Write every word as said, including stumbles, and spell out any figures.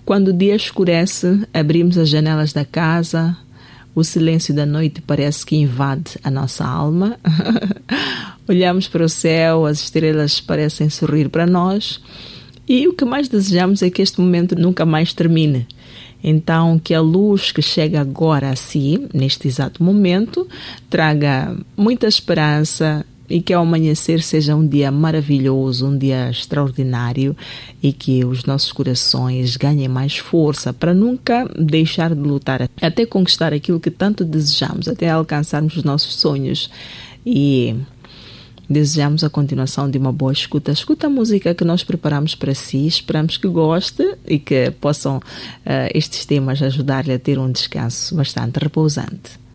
Quando o dia escurece, abrimos as janelas da casa, o silêncio da noite parece que invade a nossa alma. Olhamos para o céu, as estrelas parecem sorrir para nós e o que mais desejamos é que este momento nunca mais termine. Então, que a luz que chega agora a si, neste exato momento, traga muita esperança e que ao amanhecer seja um dia maravilhoso, um dia extraordinário e que os nossos corações ganhem mais força para nunca deixar de lutar até conquistar aquilo que tanto desejamos, até alcançarmos os nossos sonhos. E desejamos a continuação de uma boa escuta. Escuta a música que nós preparamos para si, esperamos que goste e que possam uh, estes temas ajudar-lhe a ter um descanso bastante repousante.